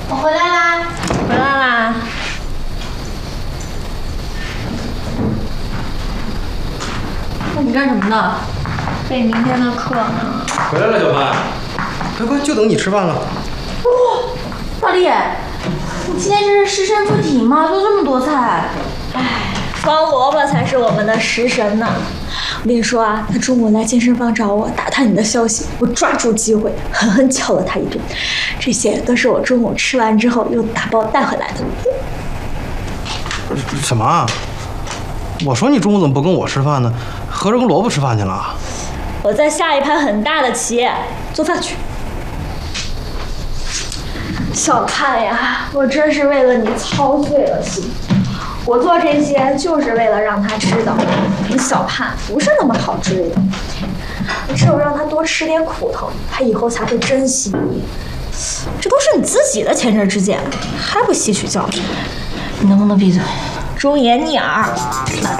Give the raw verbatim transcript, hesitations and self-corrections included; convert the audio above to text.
我回来啦， 回来啦。你干什么呢？备明天的课呢。 回来了，小潘。快快，就等你吃饭了。 哇，大力，你今天这是师神附体吗？做这么多菜。 哎，方萝卜才是我们的食神呢。我跟你说啊，他中午来健身房找我，打探你的消息，我抓住机会狠狠敲了他一顿。这些都是我中午吃完之后又打包带回来的。 什么？我说你中午怎么不跟我吃饭呢？合着跟萝卜吃饭去了？ 我在下一盘很大的棋，做饭去。小潘呀，我真是为了你操碎了心。我做这些就是为了让他知道，你小潘不是那么好追的。你只有让他多吃点苦头，他以后才会珍惜你。这都是你自己的前车之鉴，还不吸取教训？ 你能不能闭嘴？ 忠言逆耳。